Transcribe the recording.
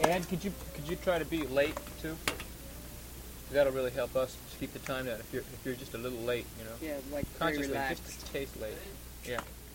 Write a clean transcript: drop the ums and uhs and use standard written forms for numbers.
And could you try to be late too? That'll really help us to keep the time down. If you're just a little late, Yeah, like very consciously, relaxed. just a taste late. Yeah.